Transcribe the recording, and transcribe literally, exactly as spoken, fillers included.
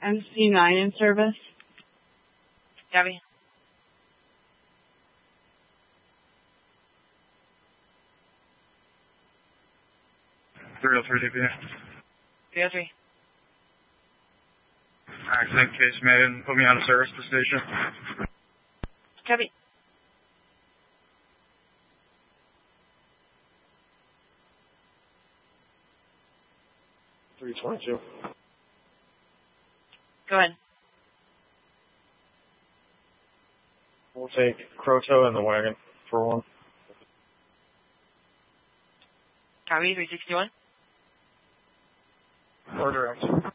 M C nine in service. Copy. three oh three D P. three oh three. Accident case made. Put me on a service to station. Copy. three twenty-two. Go ahead. We'll take Croto and the wagon for one. Copy, three sixty-one. Order action.